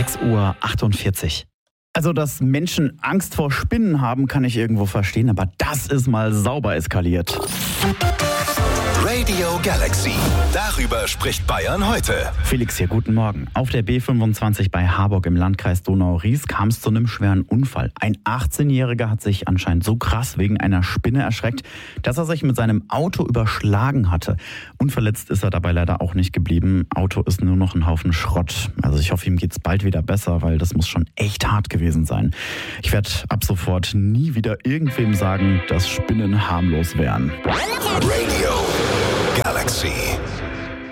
6:48 Uhr. Also, dass Menschen Angst vor Spinnen haben, kann ich irgendwo verstehen, aber das ist mal sauber eskaliert. Radio Galaxy. Darüber spricht Bayern heute. Felix hier, guten Morgen. Auf der B25 bei Harburg im Landkreis Donau-Ries kam es zu einem schweren Unfall. Ein 18-Jähriger hat sich anscheinend so krass wegen einer Spinne erschreckt, dass er sich mit seinem Auto überschlagen hatte. Unverletzt ist er dabei leider auch nicht geblieben. Auto ist nur noch ein Haufen Schrott. Also ich hoffe, ihm geht's bald wieder besser, weil das muss schon echt hart gewesen sein. Ich werde ab sofort nie wieder irgendwem sagen, dass Spinnen harmlos wären. Radio Galaxy.